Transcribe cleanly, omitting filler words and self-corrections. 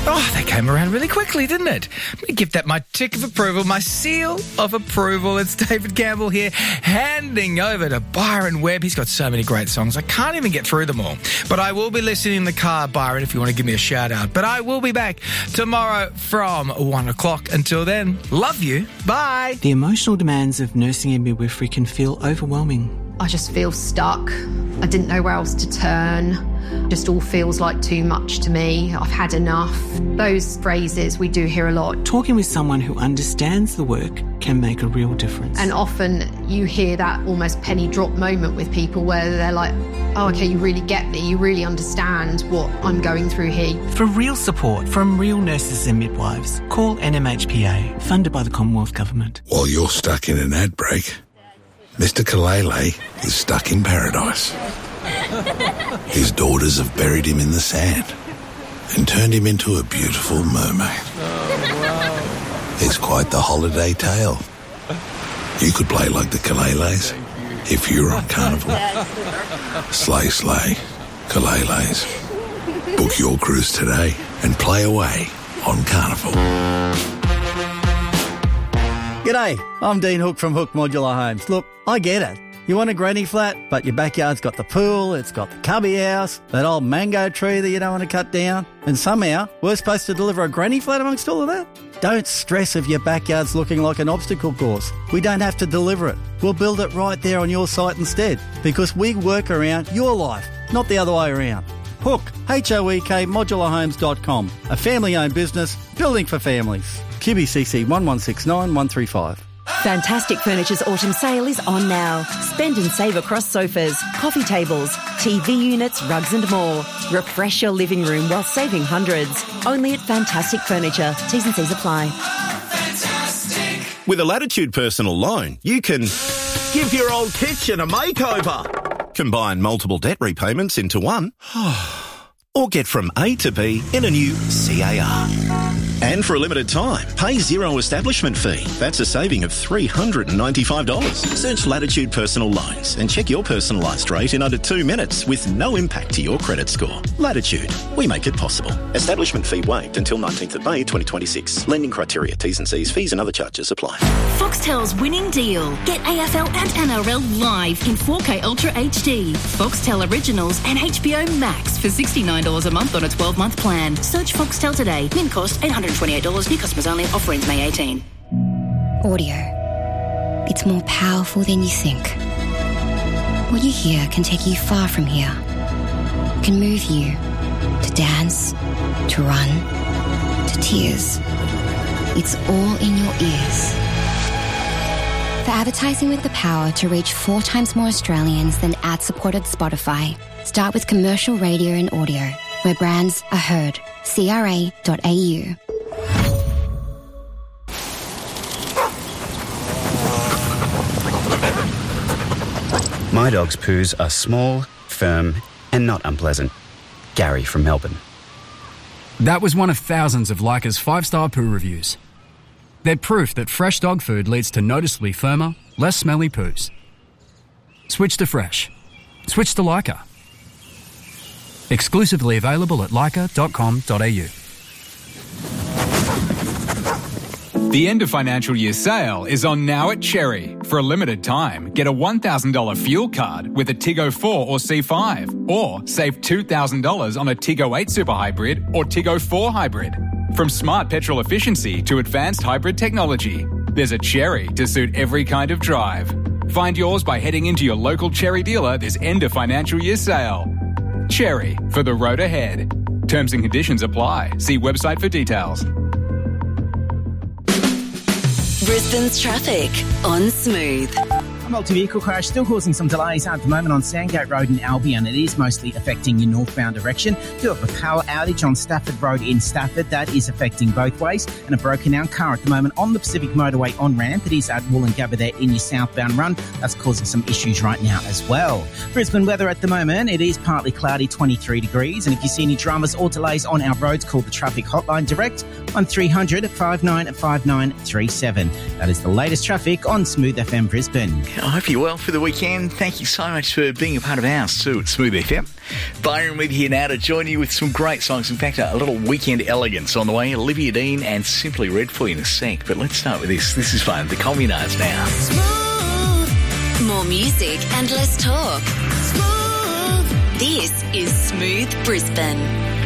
Oh, that came around really quickly, didn't it? Let me give that my tick of approval, my seal of approval. It's David Campbell here, handing over to Byron Webb. He's got so many great songs, I can't even get through them all. But I will be listening in the car, Byron, if you want to give me a shout out. But I will be back tomorrow from 1 o'clock. Until then, love you. Bye. The emotional demands of nursing and midwifery can feel overwhelming. I just feel stuck. I didn't know where else to turn. Just all feels like too much to me. I've had enough. Those phrases we do hear a lot. Talking with someone who understands the work can make a real difference. And often you hear that almost penny drop moment with people where they're like, oh, okay, you really get me. You really understand what I'm going through here. For real support from real nurses and midwives, call NMHPA, funded by the Commonwealth Government. While you're stuck in an ad break, Mr. Kalele is stuck in paradise. His daughters have buried him in the sand and turned him into a beautiful mermaid. Oh, wow. It's quite the holiday tale. You could play like the Kaleles if you were on Carnival. Slay, slay, Kaleles. Book your cruise today and play away on Carnival. G'day, I'm Dean Hook from Hook Modular Homes. Look, I get it. You want a granny flat, but your backyard's got the pool, it's got the cubby house, that old mango tree that you don't want to cut down, and somehow we're supposed to deliver a granny flat amongst all of that? Don't stress if your backyard's looking like an obstacle course. We don't have to deliver it. We'll build it right there on your site instead, because we work around your life, not the other way around. Hook, H-O-E-K, modularhomes.com, a family-owned business, building for families. QBCC 1169 135. Fantastic Furniture's autumn sale is on now. Spend and save across sofas, coffee tables, TV units, rugs and more. Refresh your living room while saving hundreds. Only at Fantastic Furniture. T's and C's apply. Fantastic. With a Latitude personal loan, you can give your old kitchen a makeover, combine multiple debt repayments into one, or get from A to B in a new CAR. And for a limited time, pay zero establishment fee. That's a saving of $395. Search Latitude Personal Loans and check your personalised rate in under 2 minutes with no impact to your credit score. Latitude, we make it possible. Establishment fee waived until 19th of May 2026. Lending criteria, T's and C's, fees and other charges apply. Foxtel's winning deal. Get AFL and NRL live in 4K Ultra HD. Foxtel Originals and HBO Max for $69 a month on a 12-month plan. Search Foxtel today. Min cost $828. New customers only. Offer ends May 18. Audio. It's more powerful than you think. What you hear can take you far from here. Can move you to dance, to run, to tears. It's all in your ears. For advertising with the power to reach 4 times more Australians than ad-supported Spotify, start with commercial radio and audio, where brands are heard. CRA.au. My dog's poos are small, firm, and not unpleasant. Gary from Melbourne. That was one of thousands of Leica's 5-star poo reviews. They're proof that fresh dog food leads to noticeably firmer, less smelly poos. Switch to fresh. Switch to Leica. Exclusively available at leica.com.au. The end of financial year sale is on now at Cherry. For a limited time, get a $1,000 fuel card with a Tiggo 4 or C5, or save $2,000 on a Tiggo 8 Super Hybrid or Tiggo 4 Hybrid. From smart petrol efficiency to advanced hybrid technology, there's a Cherry to suit every kind of drive. Find yours by heading into your local Cherry dealer this end of financial year sale. Cherry, for the road ahead. Terms and conditions apply. See website for details. Brisbane's traffic on Smooth. A multi-vehicle crash still causing some delays at the moment on Sandgate Road in Albion. It is mostly affecting your northbound direction. Do have a power outage on Stafford Road in Stafford. That is affecting both ways. And a broken down car at the moment on the Pacific Motorway on ramp. It is at Wollongabba there in your southbound run. That's causing some issues right now as well. Brisbane weather at the moment, it is partly cloudy, 23 degrees. And if you see any dramas or delays on our roads, call the traffic hotline direct on 300 595937. That is the latest traffic on Smooth FM Brisbane. I hope you're well for the weekend. Thank you so much for being a part of ours too at Smooth FM. Byron with you here now to join you with some great songs. In fact, a little weekend elegance on the way. Olivia Dean and Simply Red for you in a sec. But let's start with this. This is fun. The Communards now. Smooth. More music and less talk. Smooth. This is Smooth Brisbane.